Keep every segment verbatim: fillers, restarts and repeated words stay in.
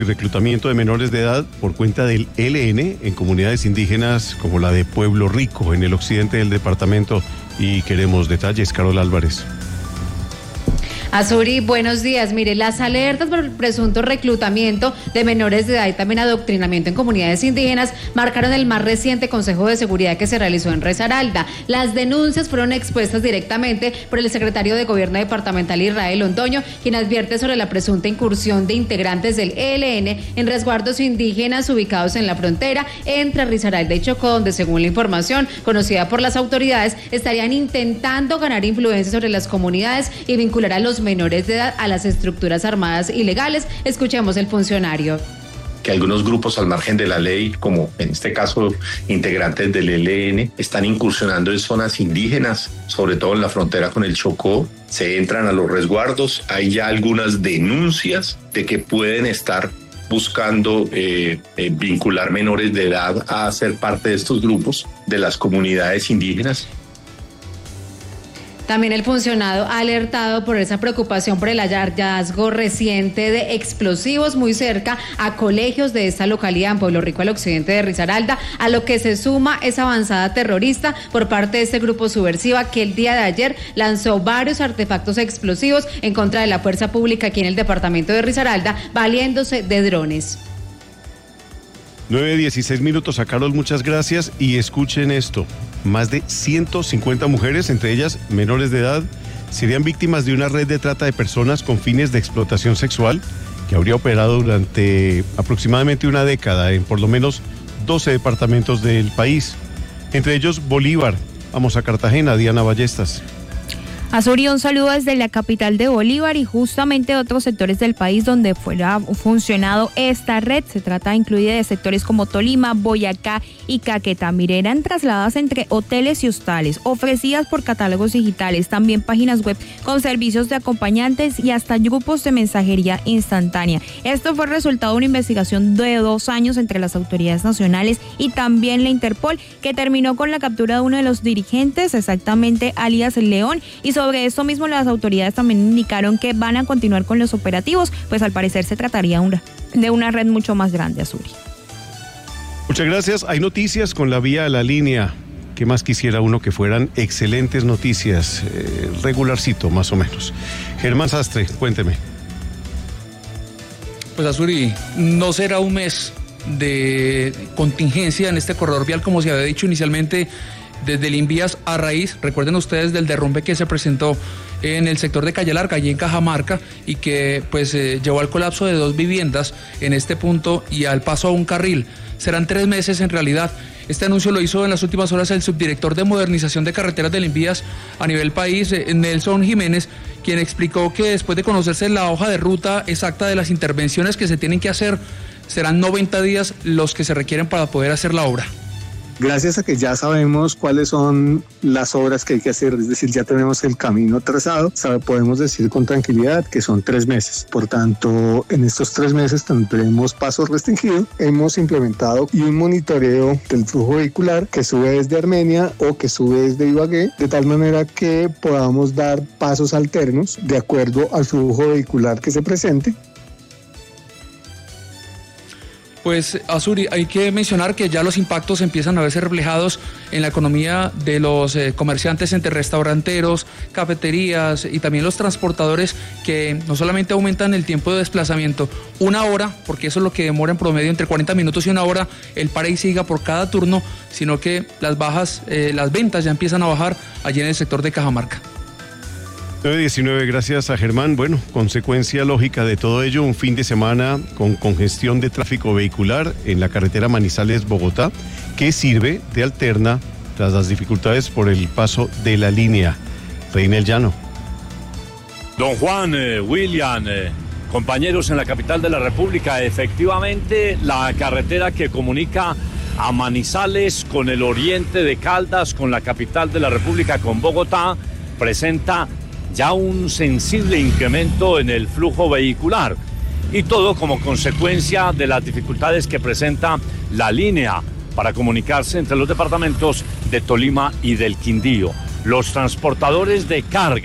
reclutamiento de menores de edad por cuenta del E L N en comunidades indígenas como la de Pueblo Rico, en el occidente del departamento. Y queremos detalles, Carol Álvarez. Azuri, buenos días. Mire, las alertas por el presunto reclutamiento de menores de edad y también adoctrinamiento en comunidades indígenas marcaron el más reciente Consejo de Seguridad que se realizó en Risaralda. Las denuncias fueron expuestas directamente por el secretario de Gobierno departamental Israel Londoño, quien advierte sobre la presunta incursión de integrantes del E L N en resguardos indígenas ubicados en la frontera entre Risaralda y Chocó, donde, según la información conocida por las autoridades, estarían intentando ganar influencia sobre las comunidades y vincular a los menores de edad a las estructuras armadas ilegales. Escuchemos el funcionario. Que algunos grupos al margen de la ley, como en este caso integrantes del E L N, están incursionando en zonas indígenas, sobre todo en la frontera con el Chocó, se entran a los resguardos. Hay ya algunas denuncias de que pueden estar buscando eh, eh, vincular menores de edad a ser parte de estos grupos de las comunidades indígenas. También el funcionario ha alertado por esa preocupación por el hallazgo reciente de explosivos muy cerca a colegios de esta localidad en Pueblo Rico, al occidente de Risaralda, a lo que se suma esa avanzada terrorista por parte de este grupo subversiva que el día de ayer lanzó varios artefactos explosivos en contra de la fuerza pública aquí en el departamento de Risaralda, valiéndose de drones. nueve dieciséis minutos a Carol, muchas gracias. Y escuchen esto, más de ciento cincuenta mujeres, entre ellas menores de edad, serían víctimas de una red de trata de personas con fines de explotación sexual que habría operado durante aproximadamente una década en por lo menos doce departamentos del país, entre ellos Bolívar. Vamos a Cartagena, Diana Ballestas. Azuri, un saludo desde la capital de Bolívar y justamente otros sectores del país donde fuera funcionado esta red. Se trata incluida de sectores como Tolima, Boyacá y Caquetá. Mire, eran trasladadas entre hoteles y hostales, ofrecidas por catálogos digitales, también páginas web con servicios de acompañantes y hasta grupos de mensajería instantánea. Esto fue resultado de una investigación de dos años entre las autoridades nacionales y también la Interpol, que terminó con la captura de uno de los dirigentes, exactamente alias León, y sobre esto mismo las autoridades también indicaron que van a continuar con los operativos, pues al parecer se trataría una, de una red mucho más grande, Azuri. Muchas gracias. Hay noticias con la vía a la línea. ¿Qué más quisiera uno que fueran excelentes noticias? Eh, regularcito, más o menos. Germán Sastre, cuénteme. Pues Azuri, no será un mes de contingencia en este corredor vial como se había dicho inicialmente desde el Invías a raíz, recuerden ustedes, del derrumbe que se presentó en el sector de Calle Larga, allí en Cajamarca, y que pues eh, llevó al colapso de dos viviendas en este punto y al paso a un carril. Serán tres meses en realidad. Este anuncio lo hizo en las últimas horas el subdirector de modernización de carreteras del Invías a nivel país, eh, Nelson Jiménez, quien explicó que después de conocerse la hoja de ruta exacta de las intervenciones que se tienen que hacer, serán noventa días los que se requieren para poder hacer la obra. Gracias a que ya sabemos cuáles son las obras que hay que hacer, es decir, ya tenemos el camino trazado, sabe, podemos decir con tranquilidad que son tres meses. Por tanto, en estos tres meses tendremos paso restringido. Hemos implementado y un monitoreo del flujo vehicular que sube desde Armenia o que sube desde Ibagué, de tal manera que podamos dar pasos alternos de acuerdo al flujo vehicular que se presente. Pues, Azuri, hay que mencionar que ya los impactos empiezan a verse reflejados en la economía de los eh, comerciantes entre restauranteros, cafeterías y también los transportadores, que no solamente aumentan el tiempo de desplazamiento, una hora, porque eso es lo que demora en promedio entre cuarenta minutos y una hora el pare y siga por cada turno, sino que las bajas, eh, las ventas ya empiezan a bajar allí en el sector de Cajamarca. nueve diecinueve, gracias a Germán. Bueno, consecuencia lógica de todo ello, un fin de semana con congestión de tráfico vehicular en la carretera Manizales-Bogotá, que sirve de alterna tras las dificultades por el paso de la línea. Reinel Llano. Don Juan, eh, William, eh, compañeros en la capital de la República, efectivamente la carretera que comunica a Manizales con el oriente de Caldas, con la capital de la República, con Bogotá, presenta ya un sensible incremento en el flujo vehicular, y todo como consecuencia de las dificultades que presenta la línea para comunicarse entre los departamentos de Tolima y del Quindío. Los transportadores de carga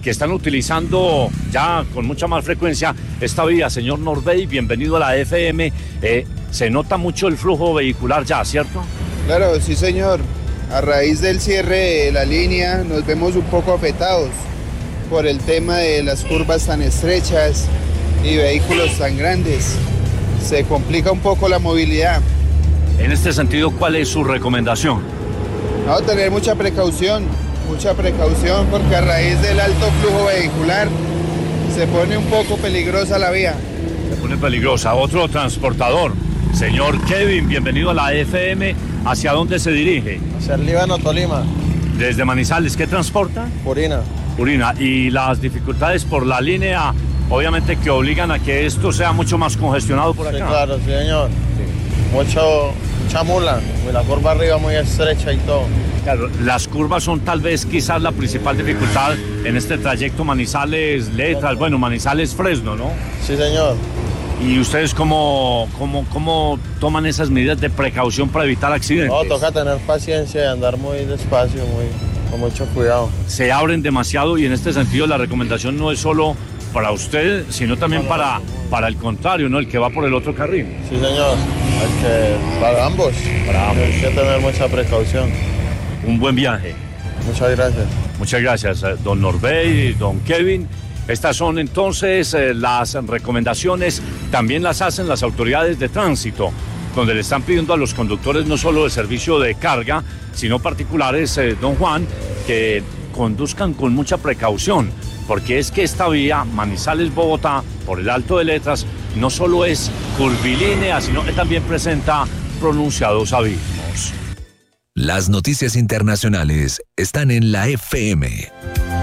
que están utilizando ya con mucha más frecuencia esta vía. Señor Norbey, bienvenido a la F M. Eh, se nota mucho el flujo vehicular ya, ¿cierto? Claro, sí señor. A raíz del cierre de la línea nos vemos un poco afectados por el tema de las curvas tan estrechas y vehículos tan grandes. Se complica un poco la movilidad. En este sentido, ¿cuál es su recomendación? No, tener mucha precaución, mucha precaución porque a raíz del alto flujo vehicular se pone un poco peligrosa la vía. Se pone peligrosa. Otro transportador, señor Kevin, bienvenido a la F M. ¿Hacia dónde se dirige? Hacia el Líbano, Tolima. Desde Manizales, ¿qué transporta? Purina. Purina. Y las dificultades por la línea, obviamente que obligan a que esto sea mucho más congestionado por acá. Sí, claro, sí, señor. Sí. Mucho, mucha mula, la curva arriba muy estrecha y todo. Claro, las curvas son tal vez quizás la principal dificultad en este trayecto Manizales-Letras, bueno, Manizales-Fresno, ¿no? Sí, señor. ¿Y ustedes cómo, cómo, cómo toman esas medidas de precaución para evitar accidentes? No, toca tener paciencia y andar muy despacio, muy, con mucho cuidado. Se abren demasiado y en este sentido la recomendación no es solo para usted, sino también para, para el contrario, ¿no? El que va por el otro carril. Sí, señor. Hay que, para ambos. Para ambos. Hay que tener mucha precaución. Un buen viaje. Muchas gracias. Muchas gracias, don Norbey, don Kevin. Estas son entonces eh, las recomendaciones, también las hacen las autoridades de tránsito, donde le están pidiendo a los conductores no solo de servicio de carga, sino particulares, eh, don Juan, que conduzcan con mucha precaución, porque es que esta vía Manizales-Bogotá, por el Alto de Letras, no solo es curvilínea, sino que también presenta pronunciados abismos. Las noticias internacionales están en la F M.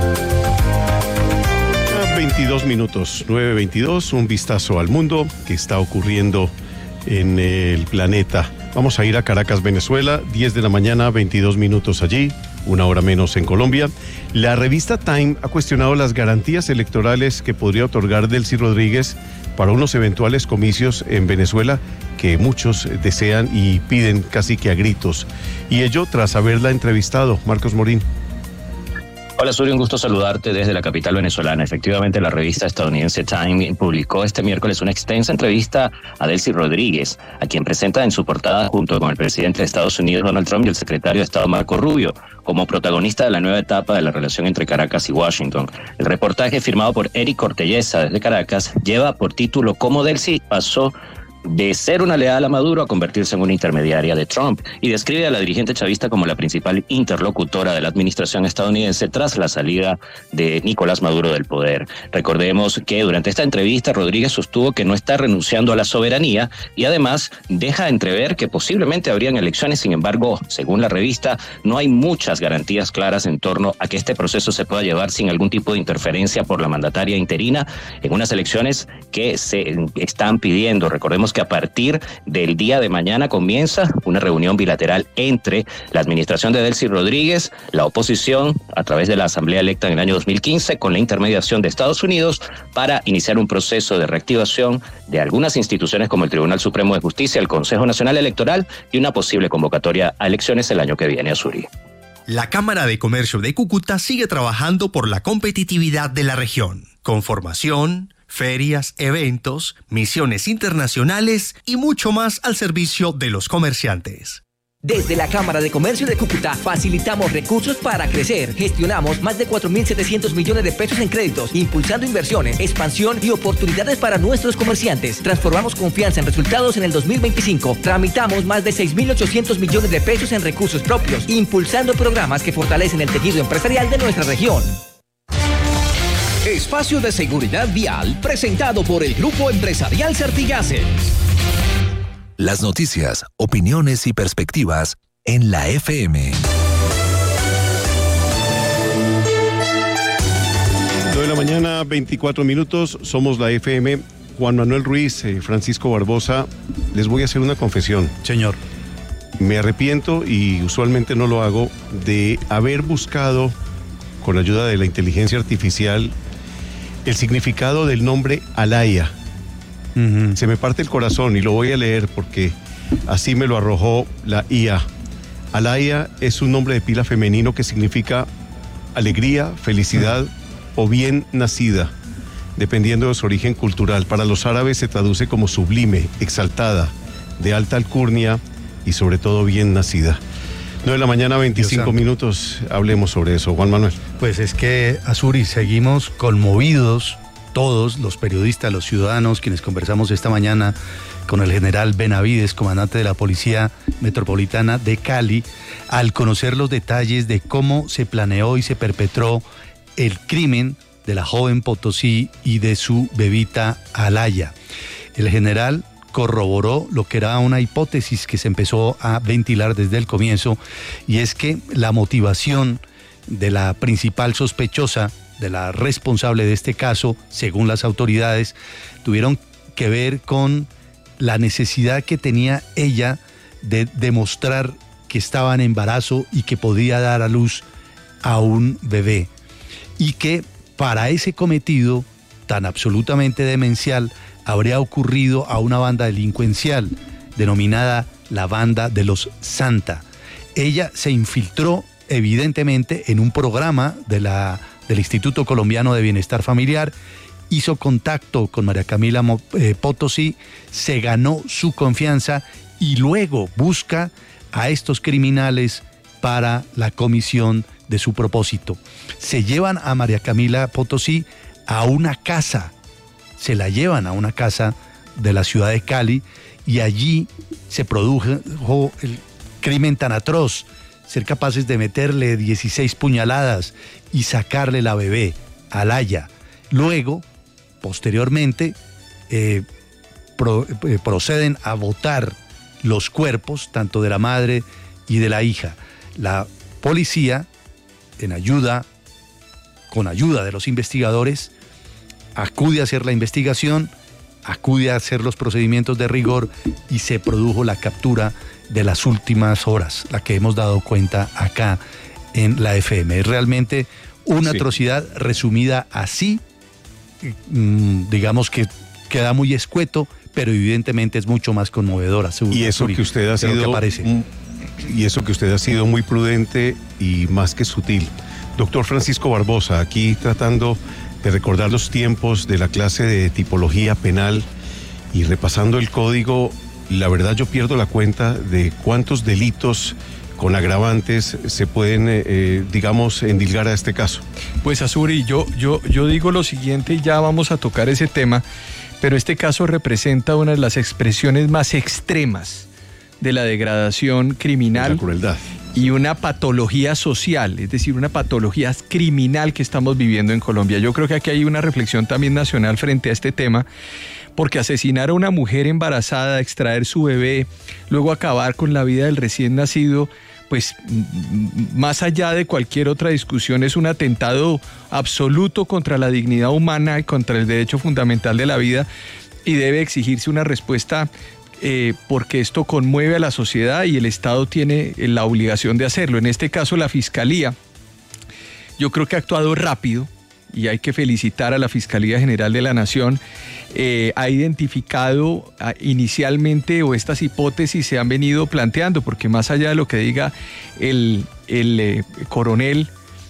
veintidós minutos, nueve veintidós, un vistazo al mundo que está ocurriendo en el planeta. Vamos a ir a Caracas, Venezuela, diez de la mañana, veintidós minutos allí, una hora menos en Colombia. La revista Time ha cuestionado las garantías electorales que podría otorgar Delcy Rodríguez para unos eventuales comicios en Venezuela que muchos desean y piden casi que a gritos. Y ello tras haberla entrevistado. Marcos Morín. Hola, Suri, un gusto saludarte desde la capital venezolana. Efectivamente, la revista estadounidense Time publicó este miércoles una extensa entrevista a Delcy Rodríguez, a quien presenta en su portada junto con el presidente de Estados Unidos, Donald Trump, y el secretario de Estado, Marco Rubio, como protagonista de la nueva etapa de la relación entre Caracas y Washington. El reportaje, firmado por Eric Cortelleza desde Caracas, lleva por título "Cómo Delcy pasó de ser una leal a Maduro a convertirse en una intermediaria de Trump", y describe a la dirigente chavista como la principal interlocutora de la administración estadounidense tras la salida de Nicolás Maduro del poder. Recordemos que durante esta entrevista Rodríguez sostuvo que no está renunciando a la soberanía y además deja entrever que posiblemente habrían elecciones. Sin embargo, según la revista, no hay muchas garantías claras en torno a que este proceso se pueda llevar sin algún tipo de interferencia por la mandataria interina en unas elecciones que se están pidiendo. Recordemos que a partir del día de mañana comienza una reunión bilateral entre la administración de Delcy Rodríguez, la oposición, a través de la Asamblea electa en el año dos mil quince, con la intermediación de Estados Unidos, para iniciar un proceso de reactivación de algunas instituciones como el Tribunal Supremo de Justicia, el Consejo Nacional Electoral y una posible convocatoria a elecciones el año que viene. Azuri. La Cámara de Comercio de Cúcuta sigue trabajando por la competitividad de la región, con formación, ferias, eventos, misiones internacionales y mucho más al servicio de los comerciantes. Desde la Cámara de Comercio de Cúcuta facilitamos recursos para crecer. Gestionamos más de cuatro mil setecientos millones de pesos en créditos, impulsando inversiones, expansión y oportunidades para nuestros comerciantes. Transformamos confianza en resultados en el dos mil veinticinco. Tramitamos más de seis mil ochocientos millones de pesos en recursos propios, impulsando programas que fortalecen el tejido empresarial de nuestra región. Espacio de seguridad vial presentado por el Grupo Empresarial Certigases. Las noticias, opiniones y perspectivas en la F M. nueve de la mañana, veinticuatro minutos, somos la F M. Juan Manuel Ruiz, eh, Francisco Barbosa, les voy a hacer una confesión. Señor. Me arrepiento, y usualmente no lo hago, de haber buscado, con ayuda de la inteligencia artificial, el significado del nombre Alaya. Uh-huh. Se me parte el corazón y lo voy a leer porque así me lo arrojó la I A. Alaya es un nombre de pila femenino que significa alegría, felicidad, uh-huh. o bien nacida, dependiendo de su origen cultural. Para los árabes se traduce como sublime, exaltada, de alta alcurnia y sobre todo bien nacida. nueve de la mañana, veinticinco minutos, hablemos sobre eso. Juan Manuel. Pues es que, Azuri, seguimos conmovidos, todos los periodistas, los ciudadanos, quienes conversamos esta mañana con el general Benavides, comandante de la Policía Metropolitana de Cali, al conocer los detalles de cómo se planeó y se perpetró el crimen de la joven Potosí y de su bebita Alaya. El general corroboró lo que era una hipótesis que se empezó a ventilar desde el comienzo, y es que la motivación de la principal sospechosa, de la responsable de este caso, según las autoridades, tuvieron que ver con la necesidad que tenía ella de demostrar que estaba en embarazo y que podía dar a luz a un bebé, y que para ese cometido tan absolutamente demencial habría ocurrido a una banda delincuencial denominada la Banda de los Santa. Ella se infiltró evidentemente en un programa de la, del Instituto Colombiano de Bienestar Familiar, hizo contacto con María Camila eh, Potosí, se ganó su confianza y luego busca a estos criminales para la comisión de su propósito. Se llevan a María Camila Potosí a una casa, se la llevan a una casa de la ciudad de Cali, y allí se produjo el crimen tan atroz, ser capaces de meterle dieciséis puñaladas y sacarle la bebé, Alaya. Luego, posteriormente, eh, pro, eh, proceden a botar los cuerpos, tanto de la madre y de la hija. La policía, en ayuda, con ayuda de los investigadores, acude a hacer la investigación, acude a hacer los procedimientos de rigor, y se produjo la captura de las últimas horas, la que hemos dado cuenta acá en la F M. Es realmente una sí. atrocidad resumida así, digamos que queda muy escueto, pero evidentemente es mucho más conmovedora. Y eso que usted ha sido, y eso que usted ha sido muy prudente y más que sutil. Doctor Francisco Barbosa, aquí tratando de recordar los tiempos de la clase de tipología penal y repasando el código, la verdad yo pierdo la cuenta de cuántos delitos con agravantes se pueden, eh, digamos, endilgar a este caso. Pues Azuri, yo, yo, yo digo lo siguiente, y ya vamos a tocar ese tema, pero este caso representa una de las expresiones más extremas de la degradación criminal. La crueldad. Y una patología social, es decir, una patología criminal que estamos viviendo en Colombia. Yo creo que aquí hay una reflexión también nacional frente a este tema, porque asesinar a una mujer embarazada, extraer su bebé, luego acabar con la vida del recién nacido, pues más allá de cualquier otra discusión, es un atentado absoluto contra la dignidad humana y contra el derecho fundamental de la vida, y debe exigirse una respuesta Eh, porque esto conmueve a la sociedad y el Estado tiene la obligación de hacerlo. En este caso, la Fiscalía, yo creo que ha actuado rápido, y hay que felicitar a la Fiscalía General de la Nación. Eh, ha identificado a, inicialmente, o estas hipótesis se han venido planteando, porque más allá de lo que diga el, el eh, coronel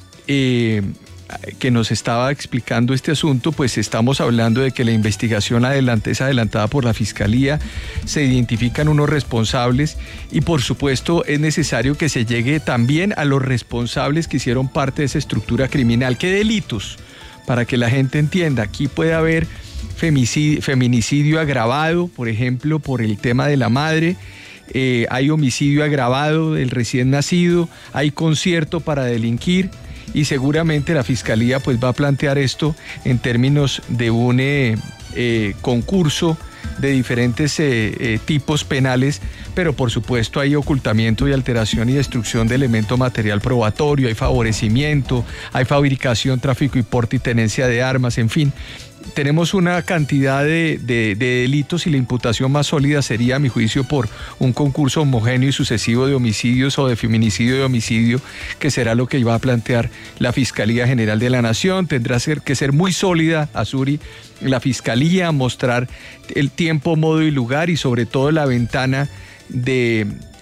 eh, que nos estaba explicando este asunto, pues estamos hablando de que la investigación adelante, es adelantada por la Fiscalía, se identifican unos responsables, y por supuesto es necesario que se llegue también a los responsables que hicieron parte de esa estructura criminal. ¿Qué delitos? Para que la gente entienda, aquí puede haber femicidio, feminicidio agravado, por ejemplo, por el tema de la madre, eh, hay homicidio agravado del recién nacido, hay concierto para delinquir, y seguramente la Fiscalía pues va a plantear esto en términos de un eh, eh, concurso de diferentes eh, eh, tipos penales, pero por supuesto hay ocultamiento y alteración y destrucción de elemento material probatorio, hay favorecimiento, hay fabricación, tráfico y porte y tenencia de armas, en fin. Tenemos una cantidad de, de, de delitos, y la imputación más sólida sería, a mi juicio, por un concurso homogéneo y sucesivo de homicidios o de feminicidio y homicidio, que será lo que va a plantear la Fiscalía General de la Nación. Tendrá que ser muy sólida, Azuri, la Fiscalía, mostrar el tiempo, modo y lugar, y sobre todo la ventana de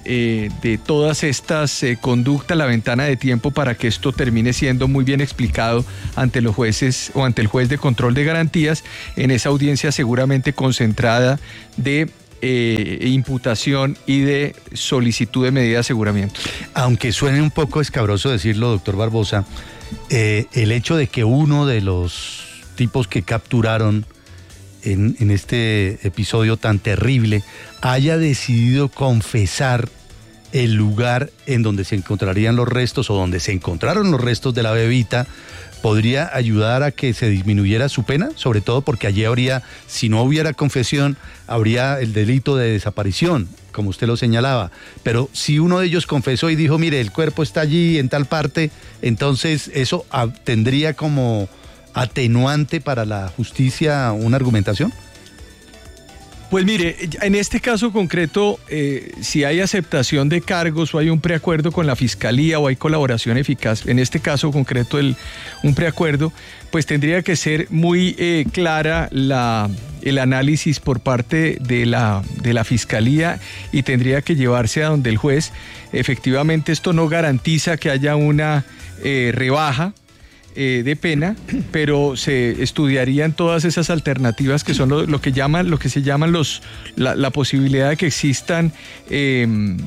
eh, de todas estas eh, conductas, la ventana de tiempo para que esto termine siendo muy bien explicado ante los jueces o ante el juez de control de garantías en esa audiencia seguramente concentrada de eh, imputación y de solicitud de medida de aseguramiento. Aunque suene un poco escabroso decirlo, doctor Barbosa, eh, el hecho de que uno de los tipos que capturaron en, en este episodio tan terrible haya decidido confesar el lugar en donde se encontrarían los restos o donde se encontraron los restos de la bebita, podría ayudar a que se disminuyera su pena, sobre todo porque allí habría, si no hubiera confesión, habría el delito de desaparición, como usted lo señalaba. Pero si uno de ellos confesó y dijo, mire, el cuerpo está allí en tal parte, entonces eso tendría como atenuante para la justicia una argumentación. Pues mire, en este caso concreto, eh, si hay aceptación de cargos o hay un preacuerdo con la Fiscalía o hay colaboración eficaz, en este caso concreto el, un preacuerdo, pues tendría que ser muy eh, clara la, el análisis por parte de la, de la Fiscalía y tendría que llevarse a donde el juez. Efectivamente, esto no garantiza que haya una eh, rebaja Eh, de pena, pero se estudiarían todas esas alternativas que son lo, lo que llaman, lo que se llaman los, la, la posibilidad de que existan, eh,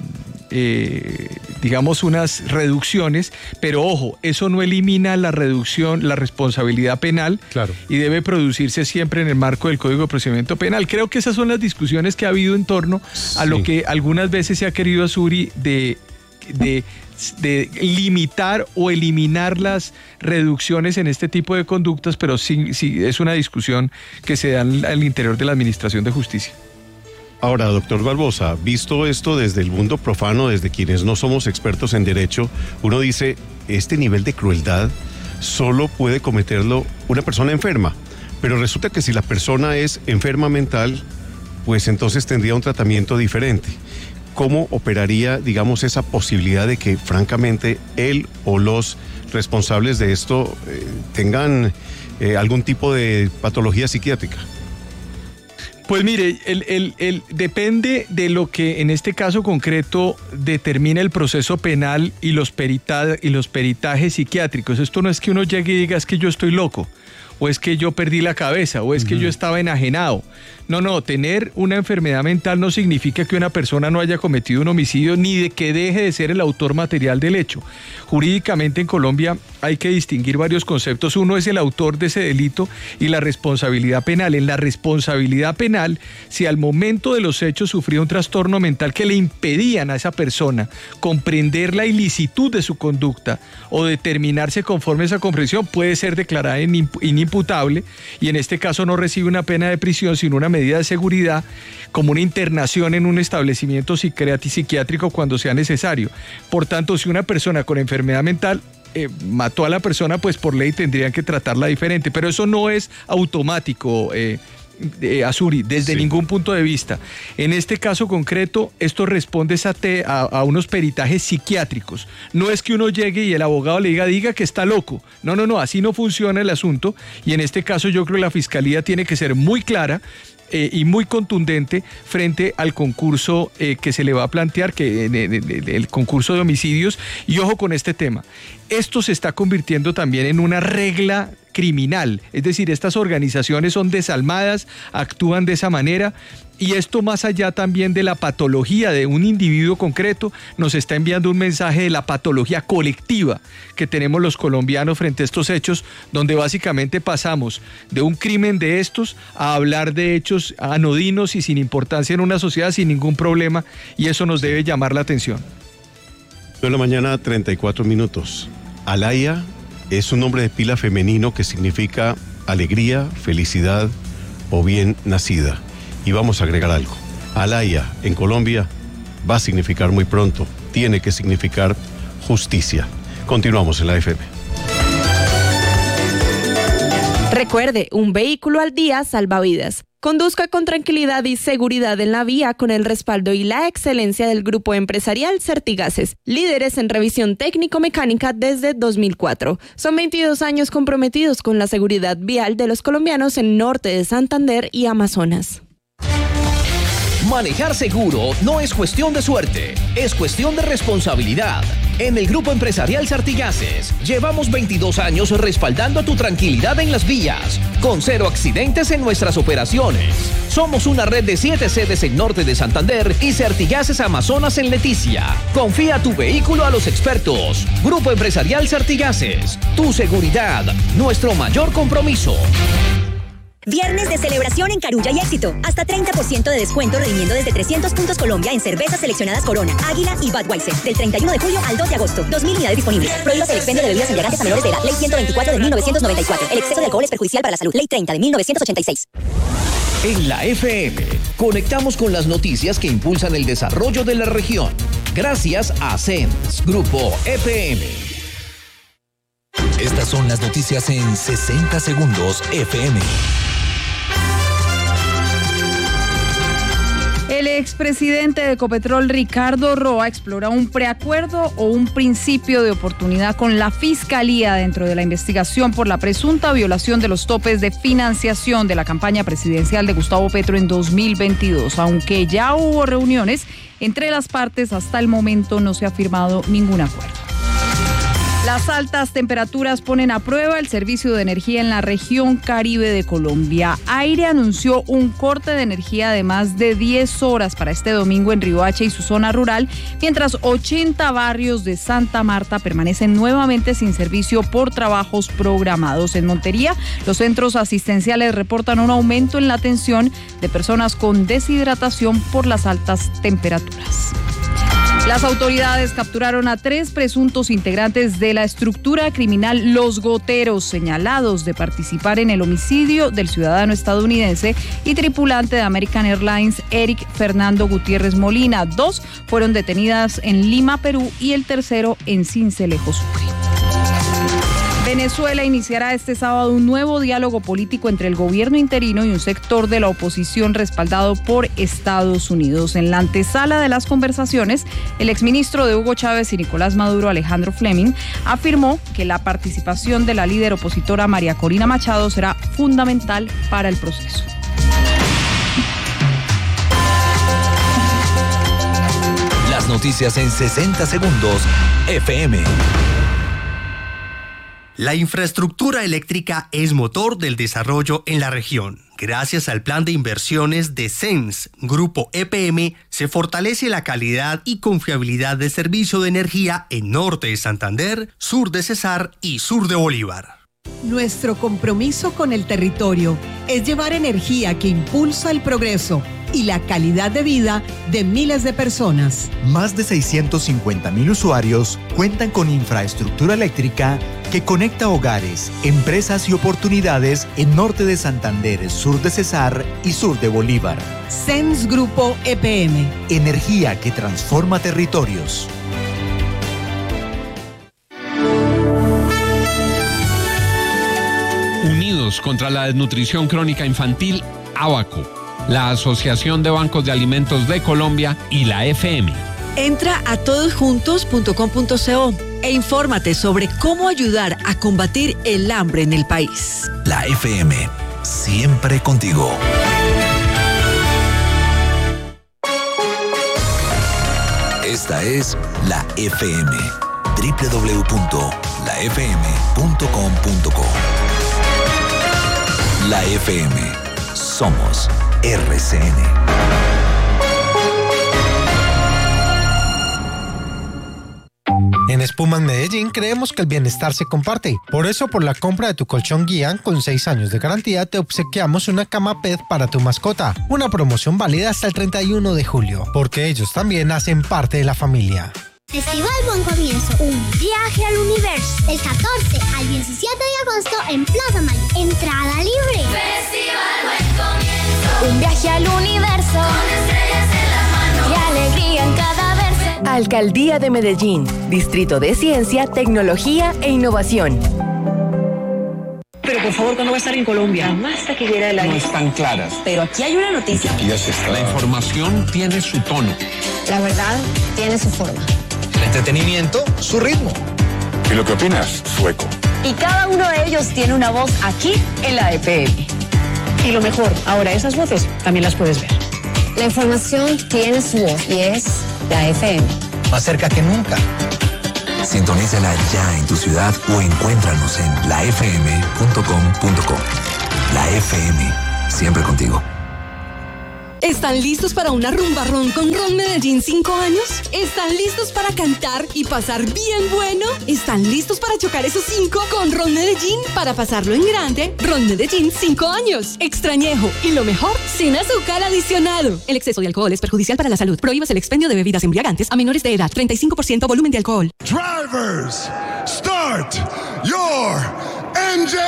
eh, digamos, unas reducciones, pero ojo, eso no elimina la reducción, la responsabilidad penal, claro, y debe producirse siempre en el marco del Código de Procedimiento Penal. Creo que esas son las discusiones que ha habido en torno a sí. lo que algunas veces se ha querido, Azuri, de, de de limitar o eliminar las reducciones en este tipo de conductas, pero sí, sí es una discusión que se da al interior de la Administración de Justicia. Ahora, doctor Barbosa, visto esto desde el mundo profano, desde quienes no somos expertos en derecho, uno dice, este nivel de crueldad solo puede cometerlo una persona enferma, pero resulta que si la persona es enferma mental, pues entonces tendría un tratamiento diferente. ¿Cómo operaría, digamos, esa posibilidad de que, francamente, él o los responsables de esto eh, tengan eh, algún tipo de patología psiquiátrica? Pues mire, el, el, el, depende de lo que en este caso concreto determina el proceso penal y los, perita, y los peritajes psiquiátricos. Esto no es que uno llegue y diga, es que yo estoy loco, o es que yo perdí la cabeza, o es uh-huh. que yo estaba enajenado. No, no, tener una enfermedad mental no significa que una persona no haya cometido un homicidio ni de que deje de ser el autor material del hecho. Jurídicamente en Colombia hay que distinguir varios conceptos. Uno es el autor de ese delito y la responsabilidad penal. En la responsabilidad penal, si al momento de los hechos sufría un trastorno mental que le impedían a esa persona comprender la ilicitud de su conducta o determinarse conforme a esa comprensión, puede ser declarada inimputable y en este caso no recibe una pena de prisión, sino una medida de seguridad, como una internación en un establecimiento psiquiátrico cuando sea necesario. Por tanto, si una persona con enfermedad mental eh, mató a la persona, pues por ley tendrían que tratarla diferente, pero eso no es automático, eh, eh, Azuri, desde sí. ningún punto de vista. En este caso concreto, esto responde a, te, a, a unos peritajes psiquiátricos. No es que uno llegue y el abogado le diga, diga que está loco. No, no, no, así no funciona el asunto, y en este caso yo creo que la Fiscalía tiene que ser muy clara Eh, y muy contundente frente al concurso eh, que se le va a plantear, que eh, de, de, de, el concurso de homicidios. Y ojo con este tema, esto se está convirtiendo también en una regla criminal, es decir, estas organizaciones son desalmadas, actúan de esa manera, y esto más allá también de la patología de un individuo concreto, nos está enviando un mensaje de la patología colectiva que tenemos los colombianos frente a estos hechos, donde básicamente pasamos de un crimen de estos a hablar de hechos anodinos y sin importancia en una sociedad, sin ningún problema, y eso nos debe llamar la atención. De la mañana, treinta y cuatro minutos. Alaya es un nombre de pila femenino que significa alegría, felicidad o bien nacida. Y vamos a agregar algo. Alaya en Colombia va a significar muy pronto, tiene que significar justicia. Continuamos en la F M. Recuerde, un vehículo al día salva vidas. Conduzca con tranquilidad y seguridad en la vía con el respaldo y la excelencia del grupo empresarial Certigases, líderes en revisión técnico-mecánica desde dos mil cuatro. Son veintidós años comprometidos con la seguridad vial de los colombianos en norte de Santander y Amazonas. Manejar seguro no es cuestión de suerte, es cuestión de responsabilidad. En el Grupo Empresarial Sartigases llevamos veintidós años respaldando tu tranquilidad en las vías, con cero accidentes en nuestras operaciones. Somos una red de siete sedes en norte de Santander y Sartigases Amazonas en Leticia. Confía tu vehículo a los expertos. Grupo Empresarial Sartigases, tu seguridad, nuestro mayor compromiso. Viernes de celebración en Carulla y Éxito. Hasta treinta por ciento de descuento redimiendo desde trescientos puntos Colombia en cervezas seleccionadas Corona, Águila y Budweiser. Del treinta y uno de julio al dos de agosto. dos mil unidades disponibles. Prohíbas el expendio de bebidas embriagantes a menores de edad. Ley ciento veinticuatro de mil novecientos noventa y cuatro. El exceso de alcohol es perjudicial para la salud. Ley treinta de mil novecientos ochenta y seis. En la F M, conectamos con las noticias que impulsan el desarrollo de la región. Gracias a C E N S, Grupo E P M. Estas son las noticias en sesenta segundos F M. El expresidente de Ecopetrol, Ricardo Roa, explora un preacuerdo o un principio de oportunidad con la Fiscalía dentro de la investigación por la presunta violación de los topes de financiación de la campaña presidencial de Gustavo Petro en dos mil veintidós. Aunque ya hubo reuniones entre las partes, hasta el momento no se ha firmado ningún acuerdo. Las altas temperaturas ponen a prueba el servicio de energía en la región Caribe de Colombia. Aire anunció un corte de energía de más de diez horas para este domingo en Riohacha y su zona rural, mientras ochenta barrios de Santa Marta permanecen nuevamente sin servicio por trabajos programados. En Montería, los centros asistenciales reportan un aumento en la atención de personas con deshidratación por las altas temperaturas. Las autoridades capturaron a tres presuntos integrantes de la estructura criminal Los Goteros, señalados de participar en el homicidio del ciudadano estadounidense y tripulante de American Airlines, Eric Fernando Gutiérrez Molina. Dos fueron detenidas en Lima, Perú, y el tercero en Sincelejo, Sucre. Venezuela iniciará este sábado un nuevo diálogo político entre el gobierno interino y un sector de la oposición respaldado por Estados Unidos. En la antesala de las conversaciones, el exministro de Hugo Chávez y Nicolás Maduro, Alejandro Fleming, afirmó que la participación de la líder opositora María Corina Machado será fundamental para el proceso. Las noticias en sesenta segundos F M. La infraestructura eléctrica es motor del desarrollo en la región. Gracias al plan de inversiones de C E N S, Grupo E P M, se fortalece la calidad y confiabilidad del servicio de energía en norte de Santander, sur de Cesar y sur de Bolívar. Nuestro compromiso con el territorio es llevar energía que impulsa el progreso y la calidad de vida de miles de personas. Más de seiscientos cincuenta mil usuarios cuentan con infraestructura eléctrica que conecta hogares, empresas y oportunidades en norte de Santander, sur de Cesar y sur de Bolívar. C E N S Grupo E P M. Energía que transforma territorios. Unidos contra la desnutrición crónica infantil, ABACO, la Asociación de Bancos de Alimentos de Colombia y la F M. Entra a todosjuntos punto com punto co e infórmate sobre cómo ayudar a combatir el hambre en el país. La F M, siempre contigo. Esta es la F M, doble u doble u doble u punto la f m punto com punto co. La F M, somos R C N. En Espumas Medellín creemos que el bienestar se comparte. Por eso, por la compra de tu colchón guía con seis años de garantía, te obsequiamos una cama Pet para tu mascota. Una promoción válida hasta el treinta y uno de julio, porque ellos también hacen parte de la familia. Festival Buen Comienzo, un viaje al universo. Del catorce al diecisiete de agosto en Plaza Mayor. Entrada libre. Festival Buen Comienzo. Un viaje al universo. Con estrellas en las manos. Y alegría en cada verso. Alcaldía de Medellín. Distrito de Ciencia, Tecnología e Innovación. Pero por favor, ¿cuándo va a estar en Colombia? La más taquillera del año. No están claras. Pero aquí hay una noticia. Aquí ya se está. La información tiene su tono. La verdad tiene su forma. El entretenimiento, su ritmo. ¿Y lo que opinas? Su eco. Y cada uno de ellos tiene una voz aquí en la E P M. Y lo mejor, ahora esas voces también las puedes ver. La información tiene su voz y es la F M. Más cerca que nunca. Sintonízala ya en tu ciudad o encuéntranos en la f m punto com punto co. La F M, siempre contigo. ¿Están listos para una rumba ron con Ron Medellín cinco años? ¿Están listos para cantar y pasar bien bueno? ¿Están listos para chocar esos cinco con Ron Medellín para pasarlo en grande? Ron Medellín cinco años. Extrañejo. Y lo mejor, sin azúcar adicionado. El exceso de alcohol es perjudicial para la salud. Prohíbas el expendio de bebidas embriagantes a menores de edad. treinta y cinco por ciento volumen de alcohol. Drivers, start your engine.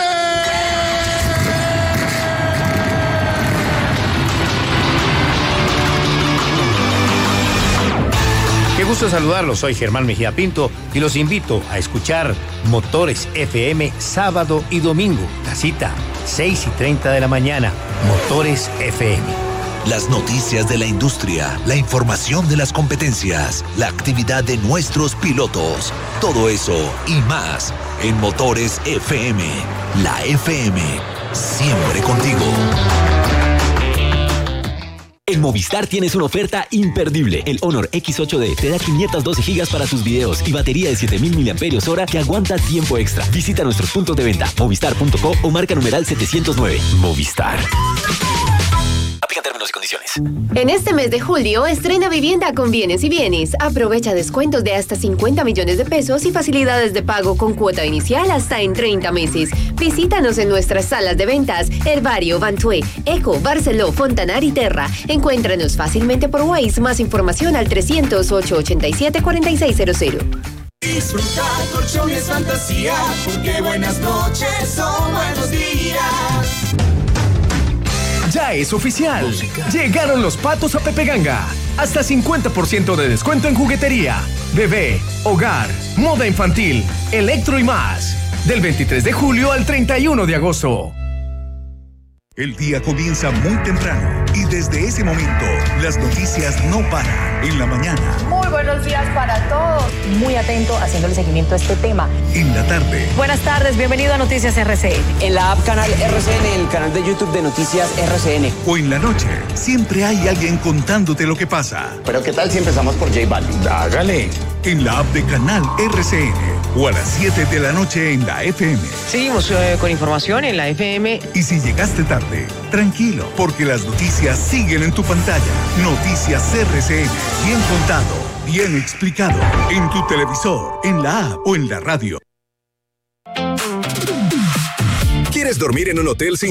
Qué gusto saludarlos, soy Germán Mejía Pinto y los invito a escuchar Motores F M sábado y domingo. La cita, seis y treinta de la mañana, Motores F M. Las noticias de la industria, la información de las competencias, la actividad de nuestros pilotos, todo eso y más en Motores F M. La F M, siempre contigo. En Movistar tienes una oferta imperdible. El Honor X ocho D te da quinientos doce gigas para tus videos y batería de siete mil miliamperios hora que aguanta tiempo extra. Visita nuestros puntos de venta, movistar punto co o marca numeral setecientos nueve. Movistar. Aplican términos y condiciones. En este mes de julio, estrena vivienda con Bienes y Bienes. Aprovecha descuentos de hasta cincuenta millones de pesos y facilidades de pago con cuota inicial hasta en treinta meses. Visítanos en nuestras salas de ventas, Herbario, Bantué, Eco, Barceló, Fontanar y Terra. Encuéntranos fácilmente por Waze. Más información al trescientos ocho, ochenta y siete, cuarenta y seis cero cero. Disfrutar colchones fantasía, porque buenas noches son buenos días. Ya es oficial. Llegaron los patos a Pepe Ganga. Hasta cincuenta por ciento de descuento en juguetería, bebé, hogar, moda infantil, electro y más. Del veintitrés de julio al treinta y uno de agosto. El día comienza muy temprano y desde ese momento las noticias no paran. En la mañana. Muy buenos días para todos. Muy atento haciéndole seguimiento a este tema. En la tarde. Buenas tardes, bienvenido a Noticias R C N. En la app Canal R C N, el canal de YouTube de Noticias R C N. O en la noche, siempre hay alguien contándote lo que pasa. Pero ¿qué tal si empezamos por J Balvin? Hágale. En la app de Canal R C N o a las siete de la noche en la F M. Seguimos eh, con información en la F M. Y si llegaste tarde, tranquilo, porque las noticias siguen en tu pantalla. Noticias R C N, bien contado, bien explicado, en tu televisor, en la app o en la radio. ¿Quieres dormir en un hotel sin